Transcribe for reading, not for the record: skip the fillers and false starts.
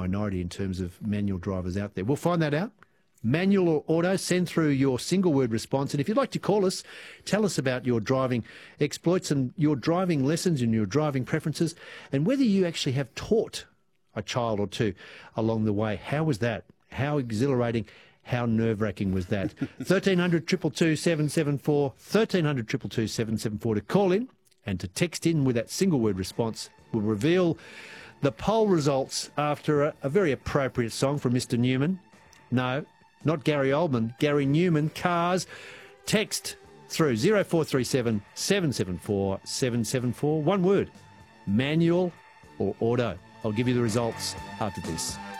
minority in terms of manual drivers out there. We'll find that out. Manual or auto, send through your single word response. And if you'd like to call us, tell us about your driving exploits and your driving lessons and your driving preferences, and whether you actually have taught a child or two along the way. How was that? How exhilarating? How nerve-wracking was that? 1300 222 774, 1300 222 774 to call in, and to text in with that single word response. We'll reveal the poll results after a very appropriate song from Mr. Newman. No, not Gary Oldman, Gary Newman, Cars. Text through 0437 774 774. One word, manual or auto. I'll give you the results after this.